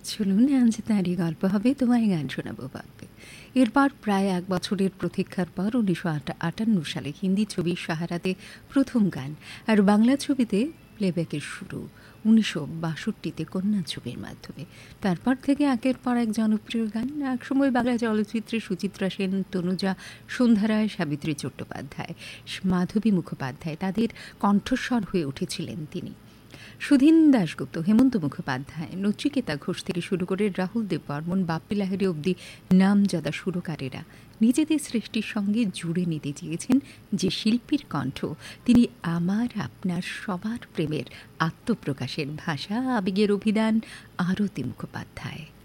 চলুন আজ তাঁরই গল্প হবে, তোমায় গান শোনাবো ভাববে। এরপর প্রায় ১ বছরের প্রতীক্ষার পর ১৯৫৮ সালে হিন্দি ছবি সাহারাতে প্রথম গান, আর বাংলা ছবিতে প্লেব্যাকের শুরু ১৯৬২তে কন্যা ছবির মাধ্যমে। তারপর থেকে একের পর এক জনপ্রিয় গান। একসময় বাংলা চলচ্চিত্রে সুচিত্রা সেন, তনুজা, সন্ধ্যা রায়, সাবিত্রী চট্টোপাধ্যায়, মাধবী মুখোপাধ্যায় তাদের কণ্ঠস্বর হয়ে উঠেছিলেন তিনি। সুধীন দাশগুপ্ত, হেমন্ত মুখোপাধ্যায়, নচিকেতা ঘোষ থেকে শুরু করে রাহুল দেববর্মন, বাপ্পি লাহিড়ী অবধি নামজাদা সুরকারেরা নিজেদের সৃষ্টির সঙ্গে জুড়ে নিতে চেয়েছেন যে শিল্পীর কণ্ঠ, তিনি আমার আপনার সবার প্রেমের আত্মপ্রকাশের ভাষা, আবেগের অভিধান আরতি মুখোপাধ্যায়।